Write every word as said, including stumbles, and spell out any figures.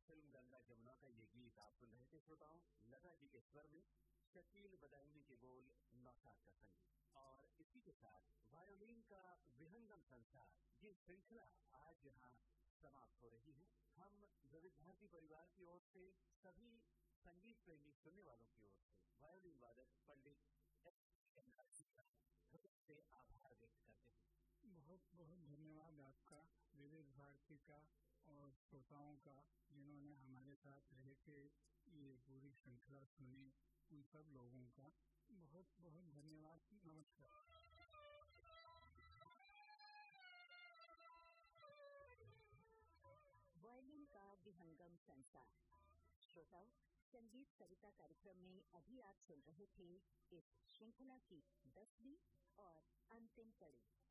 Film Ganga Jamuna का ये गीत आप सुन रहे थे श्रोताओं। लता जी के स्वर में, शकील बदायूनी के बोल, नौशाद का संगीत और इसी के साथ वायोलिन का विहंगम संसार, ये श्रृंखला आज यहाँ समाप्त हो रही है। हम विविध भारती परिवार की ओर से सभी संगीत प्रेमी सुनने वालों की ओर से वायोलिन वादक पंडित से आभार व्यक्त करते हैं। बहुत बहुत धन्यवाद आपका, विविध भारती का और श्रोताओं का, जिन्होंने हमारे साथ रह के ये पूरी श्रृंखला सुनी, उन सब लोगों का बहुत बहुत धन्यवाद। नमस्कार। वायलिन का विहंगम संसार। श्रोताओं, संगीत सरिता कार्यक्रम में अभी आप सुन रहे थे इस श्रृंखला की दसवीं और अंतिम कड़ी।